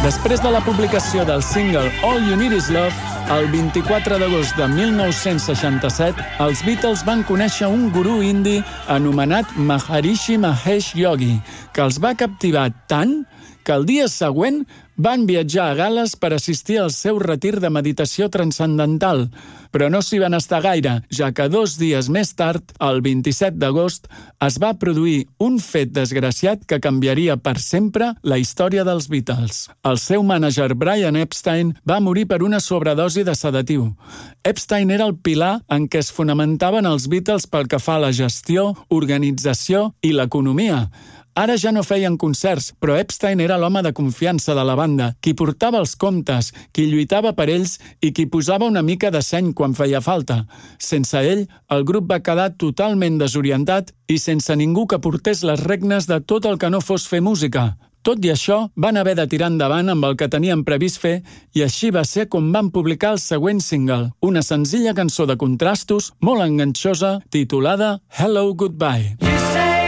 Després de la publicació del single All You Need Is Love, el 24 d'agost de 1967, els Beatles van conèixer un gurú indi anomenat Maharishi Mahesh Yogi, que els va captivar tant que el dia següent van viatjar a Gal·les per assistir al seu retir de meditació transcendental. Però no s'hi van estar gaire, ja que 2 dies més tard, el 27 d'agost, es va produir un fet desgraciat que canviaria per sempre la història dels Beatles. El seu mànager Brian Epstein va morir per una sobredosi de sedatiu. Epstein era el pilar en què es fonamentaven els Beatles pel que fa a la gestió, organització i l'economia. Ara ja no feien concerts, però Epstein era l'home de confiança de la banda, qui portava els comptes, qui lluitava per ells i qui posava una mica de seny quan feia falta. Sense ell, el grup va quedar totalment desorientat i sense ningú que portés les regnes de tot el que no fos fer música. Tot i això, van haver de tirar endavant amb el que tenien previst fer i així va ser com van publicar el següent single, una senzilla cançó de contrastos molt enganxosa titulada Hello Goodbye.